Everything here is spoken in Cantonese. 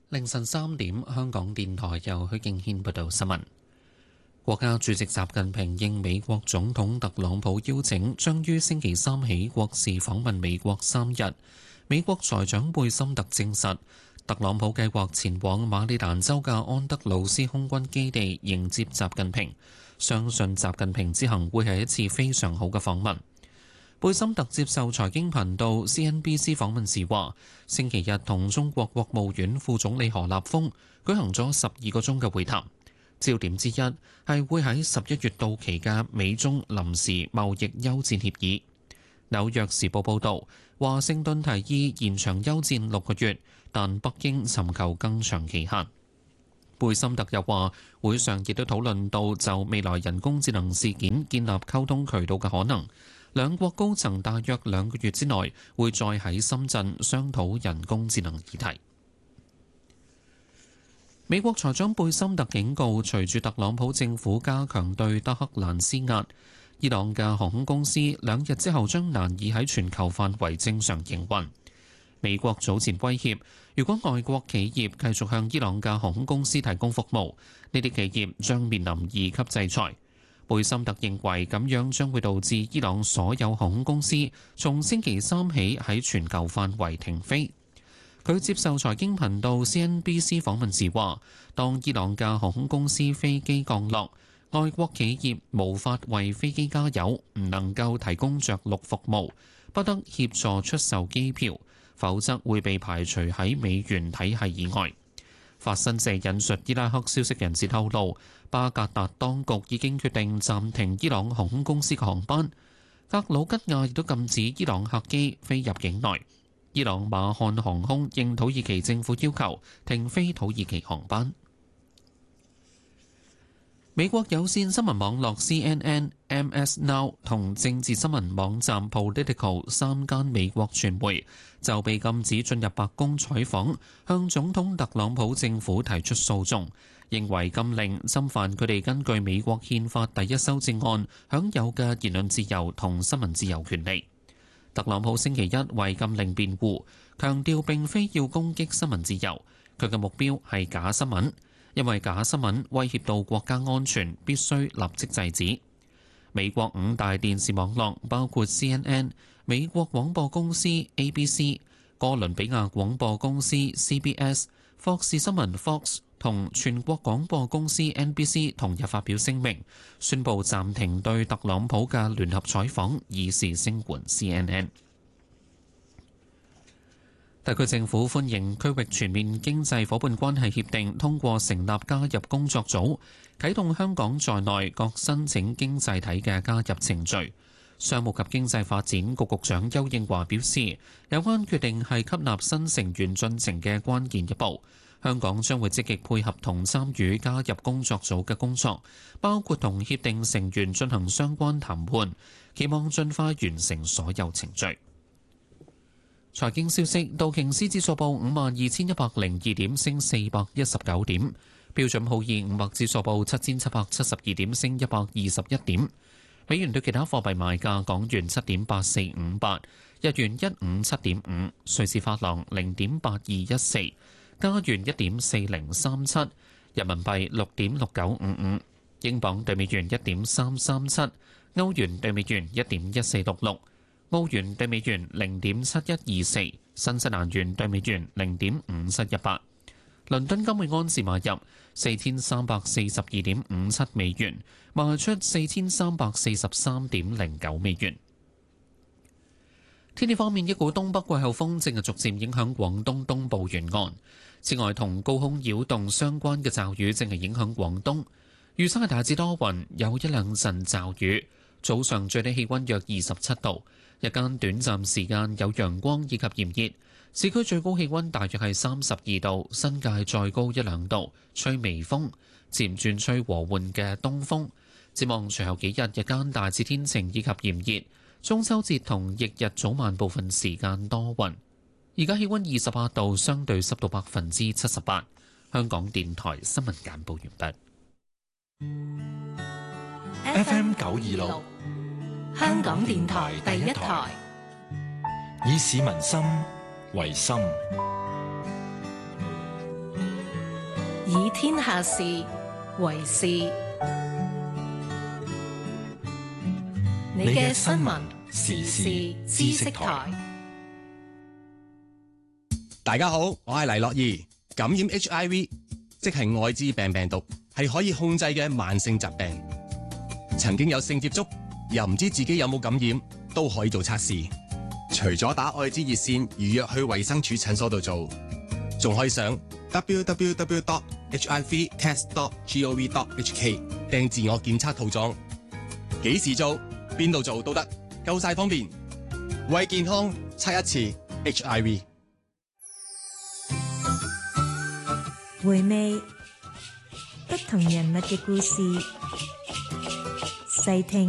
凌晨3點，香港電台由許敬軒報道新聞。國家主席習近平應美國總統特朗普邀請，將於星期三起國事訪問美國3日。美國財長貝森特證實，特朗普計劃前往馬里蘭州嘅安德魯斯空軍基地迎接習近平，相信習近平之行會係一次非常好嘅訪問。貝森特接受財經頻道 CNBC 訪問時話，星期日同中國國務院副總理何立峰舉行咗12個鐘嘅會談，焦點之一係會喺11月到期嘅美中臨時貿易休戰協議。紐約時報報導，華盛頓提議延長休戰6個月，但北京尋求更長期限。貝森特又話，會上亦都討論到就未來人工智能事件建立溝通渠道嘅可能。兩國高層大約2個月之內會再喺深圳商討人工智能議題。美國財長貝森特警告，隨住特朗普政府加強對德黑蘭施壓，伊朗嘅航空公司2日之後將難以喺全球範圍正常營運。美國早前威脅，如果外國企業繼續向伊朗嘅航空公司提供服務，呢啲企業將面臨2級制裁。貝森特認為咁樣將會導致伊朗所有航空公司從星期三起喺全球範圍停飛。佢接受財經頻道 CNBC 訪問時話，當伊朗嘅航空公司飛機降落，外國企業無法為飛機加油，唔能夠提供着陸服務，不得協助出售機票，否則會被排除喺美元體系以外。法新社引述伊拉克消息人士透露，巴格達當局已經決定暫停伊朗航空公司嘅航班，格魯吉亞亦都禁止伊朗客機飛入境內。伊朗馬漢航空應土耳其政府要求停飛土耳其航班。美國有線新聞網絡 CNN、MS Now 同政治新聞網站 Political 3間美國傳媒就被禁止進入白宮採訪，向總統特朗普政府提出訴訟，認為禁令侵犯佢哋根據美國憲法第1修正案享有嘅言論自由同新聞自由權利。特朗普星期一為禁令辯護，強調並非要攻擊新聞自由，佢嘅目標係假新聞，因為假新聞威脅到國家安全，必須立即制止。美國5大電視網絡包括 CNN、美國廣播公司 ABC、哥倫比亞廣播公司 CBS、霍士新聞 Fox 同全國廣播公司 NBC 同日發表聲明，宣布暫停對特朗普嘅聯合採訪，以示聲援 CNN。特區政府歡迎區域全面經濟夥伴關係協定通過成立加入工作組，啟動香港在內各申請經濟體嘅加入程序。商務及經濟發展局局長邱應華表示，有關決定係吸納新成員進程嘅關鍵一步。香港將會積極配合同參與加入工作組嘅工作，包括同協定成員進行相關談判，期望盡快完成所有程序。財經消息，道瓊斯指數報52,102點，升419點；標準普爾500指數報7,772點，升121點。美元對其他貨幣賣價：港元7.8458，日元157.5，瑞士法郎0.8214，加元1.4037，人民幣6.6955，英鎊對美元1.337，歐元對美元1.1466。澳元對美元0.7124，新西蘭元對美元0.5718。倫敦金每盎司買入4342.57美元，賣出4343.09美元。天氣方面，一股東北季候風正係逐漸影響廣東東部沿岸。此外，同高空擾動相關嘅驟雨正係影響廣東。預測係大致多雲，有一兩陣驟雨。早上最低氣溫約27度。日間短暫時間有陽光以及炎熱，市區最高氣溫大約係32度，新界再高1-2度，吹微風，漸轉吹和緩嘅東風。展望隨後幾日，日間大致天晴以及炎熱，中秋節同翌日早晚部分時間多雲。而家氣溫28度，相對濕度78%。香港電台新聞簡報完畢。FM 926。香港電台第一台， 以市民心為心， 以天下事為事。你嘅新聞時事知識台。 大家好，我係黎樂怡。感染 HIV 即係愛滋病病毒，係可以控制嘅慢性疾病。曾經有性接觸又唔知自己有冇感染，都可以做測試。除咗打愛滋熱線預約去衛生署診所度做，仲可以上 www.hivtest.gov.hk 訂自我檢測套裝。幾時做，邊度做都得，夠晒方便。為健康測一次 HIV。 回味不同人物嘅故事，細聽